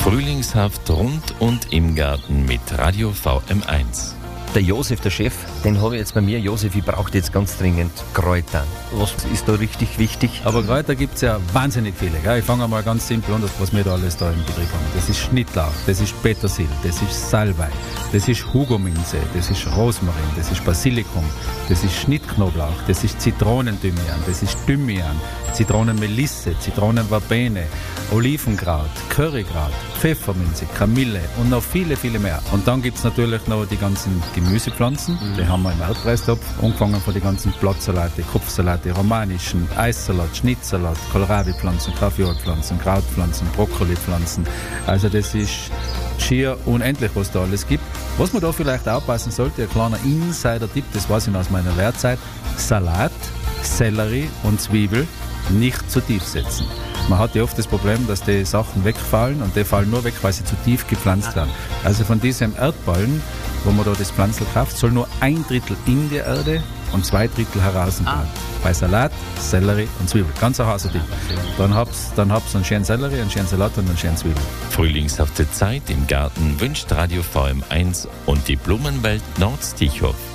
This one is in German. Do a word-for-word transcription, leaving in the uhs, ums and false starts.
Frühlingshaft rund und im Garten mit Radio V M eins. Der Josef, der Chef, den habe ich jetzt bei mir. Josef, ich brauche jetzt ganz dringend Kräuter. Was ist da richtig wichtig? Aber Kräuter gibt es ja wahnsinnig viele. Gell? Ich fange mal ganz simpel an, was wir da alles da im Betrieb haben. Das ist Schnittlauch, das ist Petersil, das ist Salbei, das ist Hugominze, das ist Rosmarin, das ist Basilikum, das ist Schnittknoblauch, das ist Zitronenthymian, das ist Thymian, Zitronenmelisse, Zitronenverbene, Olivenkraut, Currykraut, Pfefferminze, Kamille und noch viele, viele mehr. Und dann gibt es natürlich noch die ganzen Gemüsepflanzen, mhm. die haben wir im Erdpreistopf, angefangen von den ganzen Blattsalate, Kopfsalate, romanischen, Eissalat, Schnittsalat, Kohlrabi-Pflanzen, Kaffeeholpflanzen, Krautpflanzen, Brokkolipflanzen. Also das ist schier unendlich, was da alles gibt. Was man da vielleicht aufpassen sollte, ein kleiner Insider-Tipp, das weiß ich noch aus meiner Lehrzeit: Salat, Sellerie und Zwiebel nicht zu tief setzen. Man hat ja oft das Problem, dass die Sachen wegfallen und die fallen nur weg, weil sie zu tief gepflanzt werden. Also von diesem Erdballen, wo man da das Pflanzel kauft, soll nur ein Drittel in die Erde und zwei Drittel heraus bleiben. Ah. Bei Salat, Sellerie und Zwiebel. Ganz ein Hauserding. Dann hab's, dann hab's einen schönen Sellerie, einen schönen Salat und einen schönen Zwiebel. Frühlingshafte Zeit im Garten wünscht Radio V M eins und die Blumenwelt Nordstichhof.